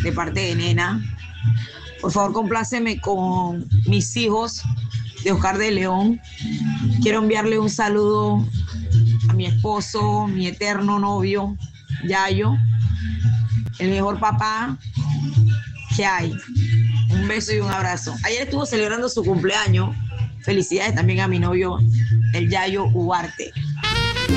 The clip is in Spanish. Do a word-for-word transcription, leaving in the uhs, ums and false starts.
de parte de Nena. Por favor, compláceme con mis hijos de Oscar de León. Quiero enviarle un saludo a mi esposo, mi eterno novio, Yayo, el mejor papá que hay. Un beso y un abrazo. Ayer estuvo celebrando su cumpleaños. Felicidades también a mi novio, el Yayo Ugarte.